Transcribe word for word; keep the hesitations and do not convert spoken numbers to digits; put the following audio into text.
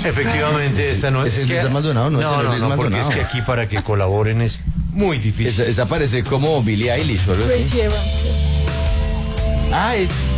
Efectivamente, esta no es. Es el que, Luis Maldonado, no, no, es el no, Luis no, porque Maldonado. es que aquí para que colaboren es muy difícil. Esa, esa parece como Billie Eilish, ¿verdad? Tracy Evans. Ah, es.